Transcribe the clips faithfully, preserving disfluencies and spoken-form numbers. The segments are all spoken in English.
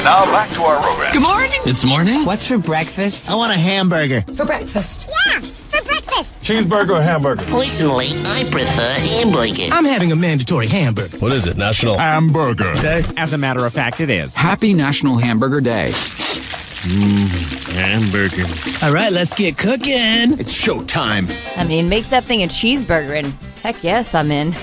Now back to our program. Good morning. It's morning. What's for breakfast? I want a hamburger. For breakfast. Yeah, for breakfast. Cheeseburger or hamburger? Personally, I prefer hamburger. I'm having a mandatory hamburger. What is it, National Hamburger Day? As a matter of fact, it is. Happy National Hamburger Day. Mmm, hamburger. All right, let's get cooking. It's showtime. I mean, make that thing a cheeseburger and heck yes, I'm in.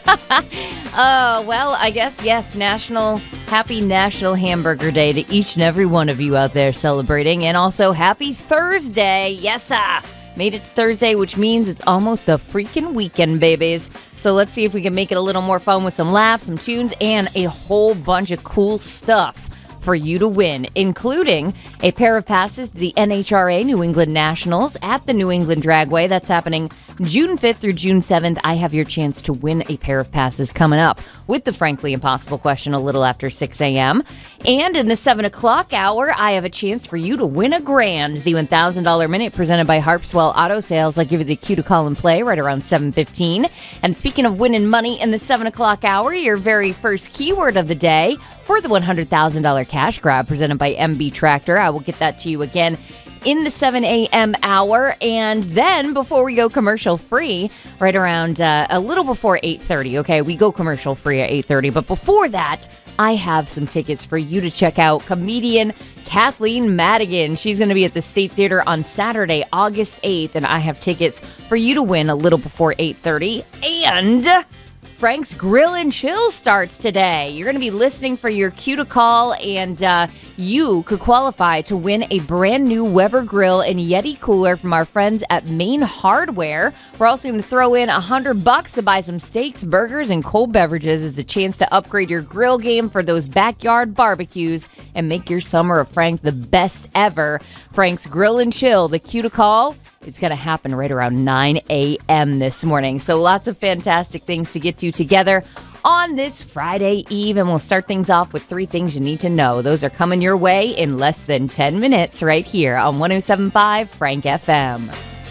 uh, well, I guess, yes, National, happy National Hamburger Day to each and every one of you out there celebrating. And also, happy Thursday. Yes, sir. Made it to Thursday, which means it's almost the freaking weekend, babies. So let's see if we can make it a little more fun with some laughs, some tunes, and a whole bunch of cool stuff for you to win, including a pair of passes to the N H R A New England Nationals at the New England Dragway. That's happening June fifth through June seventh. I have your chance to win a pair of passes coming up with the Frankly Impossible question a little after six a.m. And in the seven o'clock hour, I have a chance for you to win a grand, the one thousand dollars Minute presented by Harpswell Auto Sales. I'll give you the cue to call and play right around seven fifteen. And speaking of winning money in the seven o'clock hour, your very first keyword of the day for the one hundred thousand dollars cash grab presented by M B Tractor. I will get that to you again in the seven a.m. hour. And then before we go commercial free, right around uh, a little before eight thirty, okay? We go commercial free at eight thirty. But before that, I have some tickets for you to check out comedian Kathleen Madigan. She's going to be at the State Theater on Saturday, August eighth. And I have tickets for you to win a little before eight thirty. And Frank's Grill and Chill starts today. You're going to be listening for your cue to call, and uh, you could qualify to win a brand new Weber grill and Yeti cooler from our friends at Main Hardware. We're also going to throw in a hundred bucks to buy some steaks, burgers, and cold beverages. It's a chance to upgrade your grill game for those backyard barbecues and make your summer of Frank the best ever. Frank's Grill and Chill, the cue to call. It's going to happen right around nine a.m. this morning. So lots of fantastic things to get to together on this Friday Eve. And we'll start things off with three things you need to know. Those are coming your way in less than ten minutes right here on one oh seven point five Frank F M.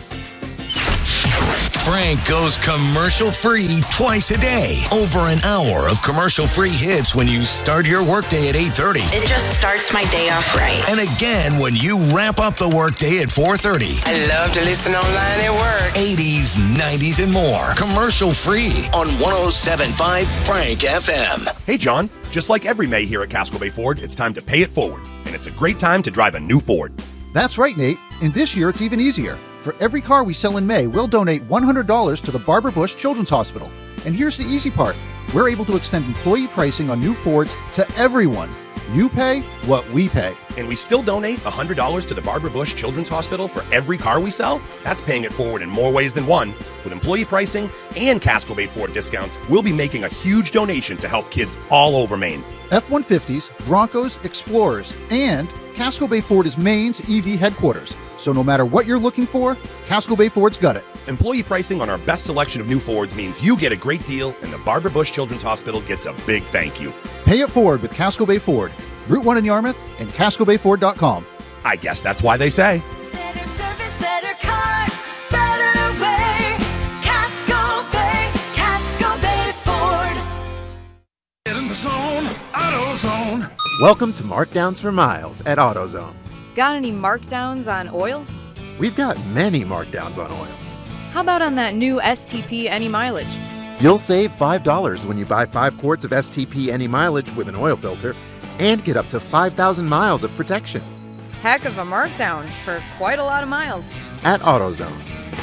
Frank goes commercial-free twice a day. Over an hour of commercial-free hits when you start your workday at eight thirty. It just starts my day off right. And again when you wrap up the workday at four thirty. I love to listen online at work. eighties, nineties, and more. Commercial-free on one oh seven point five Frank F M. Hey, John. Just like every May here at Casco Bay Ford, it's time to pay it forward. And it's a great time to drive a new Ford. That's right, Nate. And this year, it's even easier. For every car we sell in May, we'll donate one hundred dollars to the Barbara Bush Children's Hospital. And here's the easy part. We're able to extend employee pricing on new Fords to everyone. You pay what we pay. And we still donate one hundred dollars to the Barbara Bush Children's Hospital for every car we sell? That's paying it forward in more ways than one. With employee pricing and Casco Bay Ford discounts, we'll be making a huge donation to help kids all over Maine. F one fifties, Broncos, Explorers, and Casco Bay Ford is Maine's E V headquarters. So no matter what you're looking for, Casco Bay Ford's got it. Employee pricing on our best selection of new Fords means you get a great deal, and the Barbara Bush Children's Hospital gets a big thank you. Pay it forward with Casco Bay Ford. Route one in Yarmouth and casco bay ford dot com. I guess that's why they say. Better service, better cars, better way. Casco Bay, Casco Bay Ford. Get in the zone, AutoZone. Welcome to Markdowns for Miles at AutoZone. Got any markdowns on oil? We've got many markdowns on oil. How about on that new S T P Any Mileage? You'll save five dollars when you buy five quarts of S T P Any Mileage with an oil filter and get up to five thousand miles of protection. Heck of a markdown for quite a lot of miles. At AutoZone.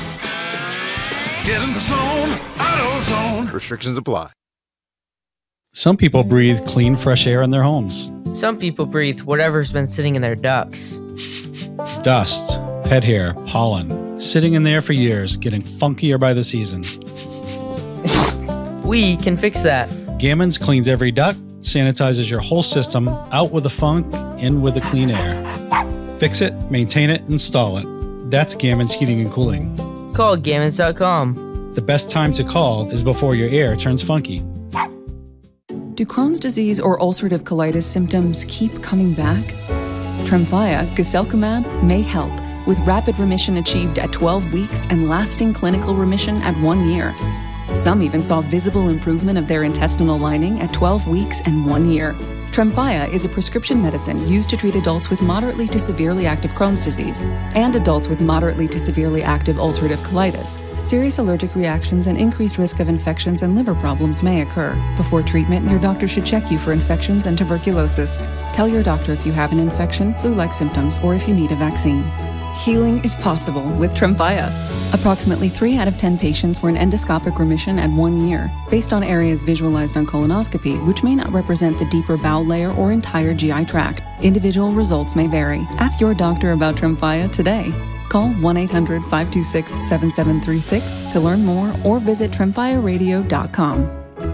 Get in the zone, AutoZone. Restrictions apply. Some people breathe clean, fresh air in their homes. Some people breathe whatever's been sitting in their ducts. Dust, pet hair, pollen, sitting in there for years, getting funkier by the season. We can fix that. Gammons cleans every duct, sanitizes your whole system, out with the funk, in with the clean air. Fix it, maintain it, install it. That's Gammons Heating and Cooling. Call gammons dot com. The best time to call is before your air turns funky. Do Crohn's disease or ulcerative colitis symptoms keep coming back? Tremfya, guselkumab, may help, with rapid remission achieved at twelve weeks and lasting clinical remission at one year. Some even saw visible improvement of their intestinal lining at twelve weeks and one year. Tremfya is a prescription medicine used to treat adults with moderately to severely active Crohn's disease and adults with moderately to severely active ulcerative colitis. Serious allergic reactions and increased risk of infections and liver problems may occur. Before treatment, your doctor should check you for infections and tuberculosis. Tell your doctor if you have an infection, flu-like symptoms, or if you need a vaccine. Healing is possible with Tremfya. Approximately three out of ten patients were in endoscopic remission at one year, based on areas visualized on colonoscopy, which may not represent the deeper bowel layer or entire G I tract. Individual results may vary. Ask your doctor about Tremfya today. Call one eight hundred, five two six, seven seven three six to learn more or visit tremfya radio dot com.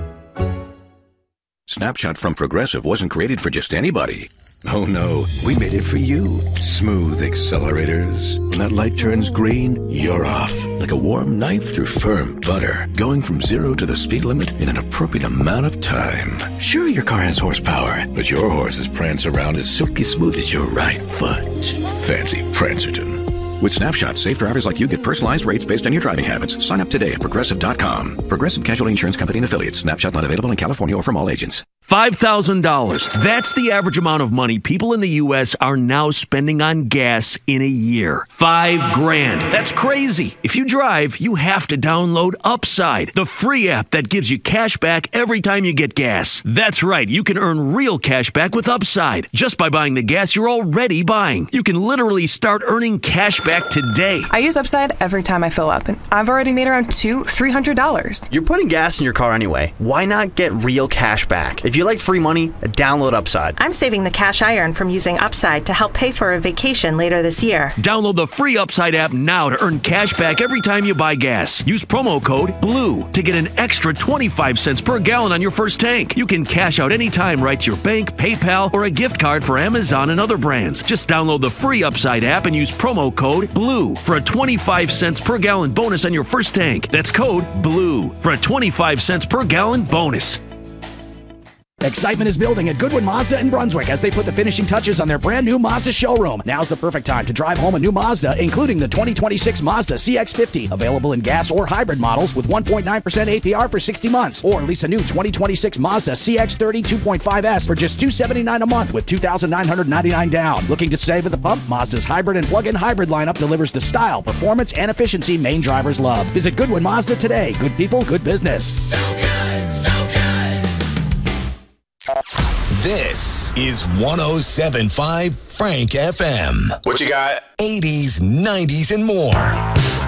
Snapshot from Progressive wasn't created for just anybody. Oh no, we made it for you. Smooth accelerators. When that light turns green, you're off. Like a warm knife through firm butter. Going from zero to the speed limit in an appropriate amount of time. Sure, your car has horsepower, but your horses prance around as silky smooth as your right foot. Fancy Prancerton. With Snapshot, safe drivers like you get personalized rates based on your driving habits. Sign up today at Progressive dot com. Progressive Casualty Insurance Company and Affiliates. Snapshot not available in California or from all agents. five thousand dollars. That's the average amount of money people in the U S are now spending on gas in a year. Five grand. That's crazy. If you drive, you have to download Upside, the free app that gives you cash back every time you get gas. That's right. You can earn real cash back with Upside just by buying the gas you're already buying. You can literally start earning cash back today. I use Upside every time I fill up, and I've already made around two, three hundred dollars. You're putting gas in your car anyway. Why not get real cash back? If you like free money, download Upside. I'm saving the cash I earn from using Upside to help pay for a vacation later this year. Download the free Upside app now to earn cash back every time you buy gas. Use promo code BLUE to get an extra twenty-five cents per gallon on your first tank. You can cash out anytime right to your bank, PayPal, or a gift card for Amazon and other brands. Just download the free Upside app and use promo code BLUE for a twenty-five cents per gallon bonus on your first tank. That's code BLUE for a twenty-five cents per gallon bonus. Excitement is building at Goodwin Mazda in Brunswick as they put the finishing touches on their brand new Mazda showroom. Now's the perfect time to drive home a new Mazda, including the twenty twenty-six Mazda C X fifty, available in gas or hybrid models with one point nine percent A P R for sixty months, or lease a new twenty twenty-six Mazda C X thirty two point five S for just two hundred seventy-nine dollars a month with two thousand nine hundred ninety-nine dollars down. Looking to save at the pump? Mazda's hybrid and plug-in hybrid lineup delivers the style, performance, and efficiency Maine drivers love. Visit Goodwin Mazda today. Good people, good business. So good, so good. This is one oh seven point five Frank F M. What you got? eighties, nineties, and more.